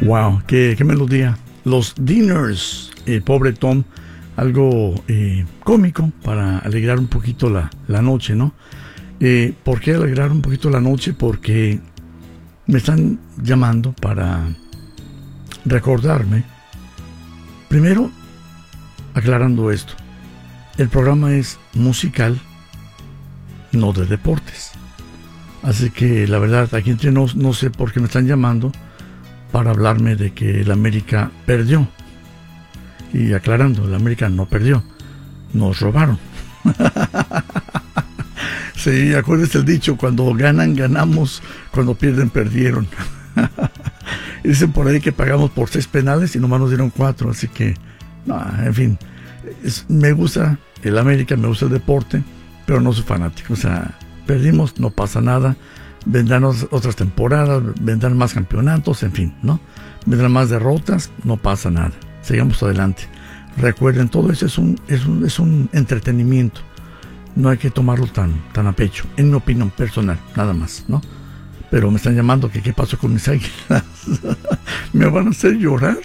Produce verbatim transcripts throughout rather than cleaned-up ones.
Wow, qué, qué melodía. Los Dinners, eh, pobre Tom, algo eh, cómico para alegrar un poquito la, la noche, ¿no? Eh, ¿Por qué alegrar un poquito la noche? Porque me están llamando para recordarme. Primero, aclarando esto, el programa es musical, no de deportes. Así que la verdad, aquí entre nos, no sé por qué me están llamando para hablarme de que el América perdió. Y aclarando, el América no perdió, nos robaron. Sí, acuérdense el dicho, cuando ganan, ganamos, cuando pierden, perdieron. Dicen por ahí que pagamos por seis penales y nomás nos dieron cuatro, así que, no, en fin, es, me gusta el América, me gusta el deporte, pero no soy fanático. O sea, perdimos, no pasa nada, vendrán otras temporadas, vendrán más campeonatos, en fin, ¿no? Vendrán más derrotas, no pasa nada, sigamos adelante. Recuerden, todo eso es un, es un, es un entretenimiento, no hay que tomarlo tan, tan a pecho, en mi opinión personal, nada más, ¿no? Pero me están llamando que qué pasó con mis águilas. ¿Me van a hacer llorar?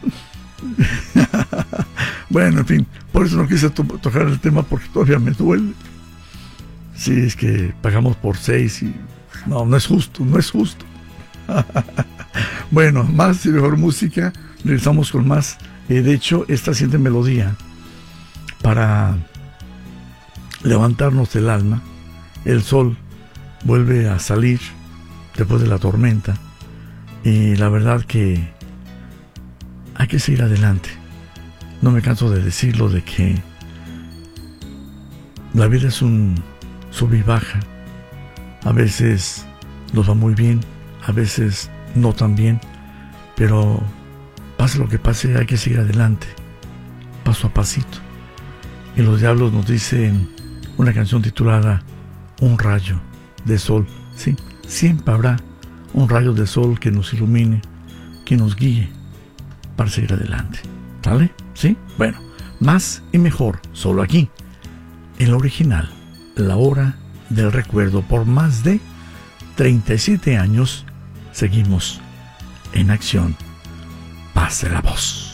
Bueno, en fin, por eso no quise to tocar el tema, porque todavía me duele. Sí, es que pagamos por seis y... No, no es justo, no es justo. Bueno, más y mejor música. Regresamos con más. Eh, de hecho, esta siguiente melodía, para levantarnos el alma, el sol vuelve a salir después de la tormenta, y la verdad que hay que seguir adelante. No me canso de decirlo, de que la vida es un sub y baja. A veces nos va muy bien, a veces no tan bien, pero pase lo que pase, hay que seguir adelante, paso a pasito. Y los Diablos nos dicen una canción titulada Un rayo de sol. Sí, siempre habrá un rayo de sol que nos ilumine, que nos guíe para seguir adelante. ¿Sale? ¿Sí? Bueno, más y mejor, solo aquí, el original, La Hora del Recuerdo. Por más de treinta y siete años seguimos en acción. Pase la voz.